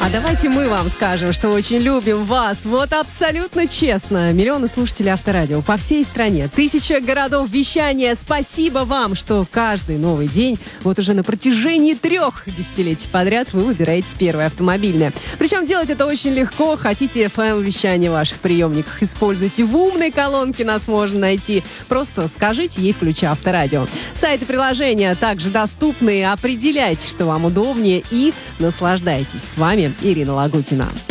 давайте мы вам скажем, что очень любим вас. Вот абсолютно честно. Миллионы слушателей Авторадио по всей стране. 1000 городов вещания. Спасибо вам, что каждый новый день, вот уже на протяжении 3 десятилетий подряд, вы выбираете первое автомобильное. Причем делать это очень легко. Хотите FM-вещание в ваших приемниках, используйте. В умной колонке нас можно найти. Просто скажите ей «Включи Авторадио». Сайты приложения также доступны. Определяйте, что вам удобнее, и наслаждайтесь. С вами Ирина Лагутина.